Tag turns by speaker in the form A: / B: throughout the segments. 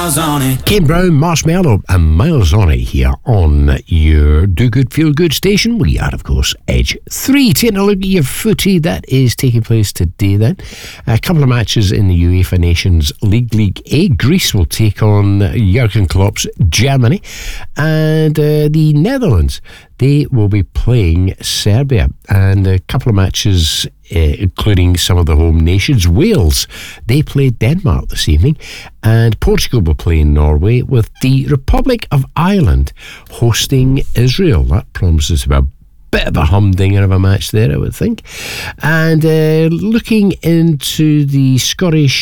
A: Miles on it.
B: Kane Brown, Marshmallow and Miles on it here on your Do Good Feel Good station. We are, of course, Edge 3. Taking a look at your footy that is taking place today then. A couple of matches in the UEFA Nations League A. Greece will take on Jurgen Klopp's Germany, and the Netherlands, they will be playing Serbia. And a couple of matches including some of the home nations. Wales, they played Denmark this evening, and Portugal will play Norway, with the Republic of Ireland hosting Israel. That promises to be a bit of a humdinger of a match there, I would think. And looking into the Scottish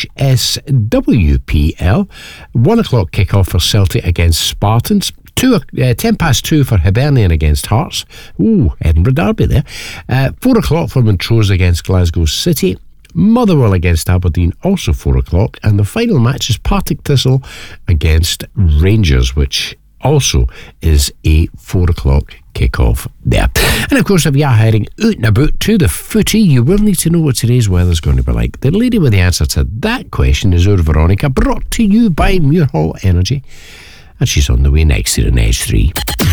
B: SWPL, 1 o'clock kickoff for Celtic against Spartans. 2 for Hibernian against Hearts. Ooh, Edinburgh Derby there. 4 o'clock for Montrose against Glasgow City. Motherwell against Aberdeen, also 4 o'clock. And the final match is Partick Thistle against Rangers, which also is a 4 o'clock kickoff there. And of course, if you are heading out and about to the footy, you will need to know what today's weather's going to be like. The lady with the answer to that question is our Veronica, brought to you by Muirhall Energy. And she's on the way next to an Edge 3.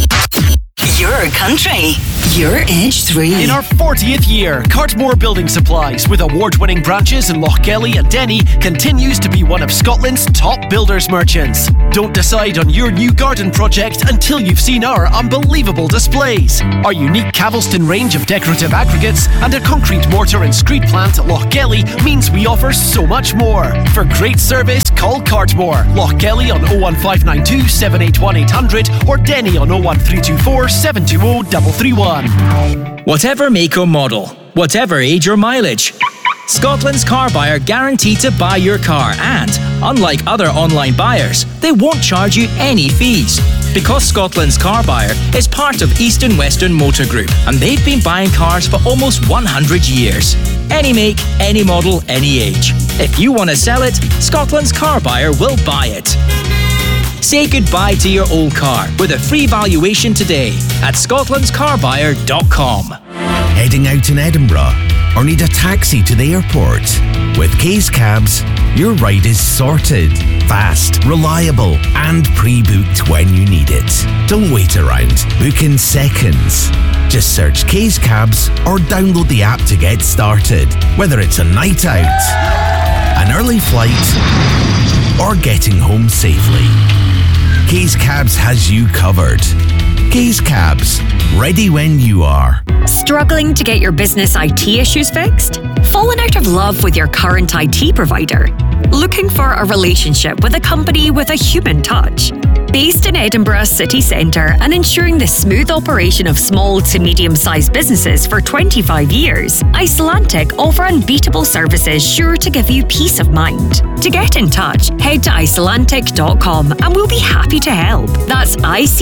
C: Your country, your Edge 3.
D: In our 40th year, Cartmore Building Supplies, with award-winning branches in Lochgelly and Denny, continues to be one of Scotland's top builders merchants. Don't decide on your new garden project until you've seen our unbelievable displays. Our unique Cavelston range of decorative aggregates and a concrete mortar and screed plant at Lochgelly means we offer so much more. For great service, call Cartmore. Lochgelly on 01592 781 800 or Denny on 01324 720 331.
E: Whatever make or model, whatever age or mileage, Scotland's Car Buyer guarantee to buy your car, and, unlike other online buyers, they won't charge you any fees. Because Scotland's Car Buyer is part of East and Western Motor Group, and they've been buying cars for almost 100 years. Any make, any model, any age. If you want to sell it, Scotland's Car Buyer will buy it. Say goodbye to your old car with a free valuation today at scotlandscarbuyer.com.
F: Heading out in Edinburgh or need a taxi to the airport? With Case Cabs, your ride is sorted, fast, reliable and pre-booked when you need it. Don't wait around. Book in seconds. Just search Case Cabs or download the app to get started. Whether it's a night out, an early flight or getting home safely, Case Cabs has you covered. Case Cabs, ready when you are.
G: Struggling to get your business IT issues fixed? Fallen out of love with your current IT provider? Looking for a relationship with a company with a human touch? Based in Edinburgh city centre and ensuring the smooth operation of small to medium-sized businesses for 25 years, Icelantic offer unbeatable services sure to give you peace of mind. To get in touch, head to Icelantic.com and we'll be happy to help. That's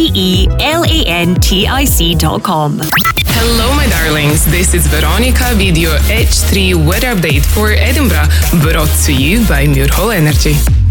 G: ICELANTIC.com.
H: Hello, my darlings. This is Veronica with your H3 weather update for Edinburgh, brought to you by Muirhall Energy.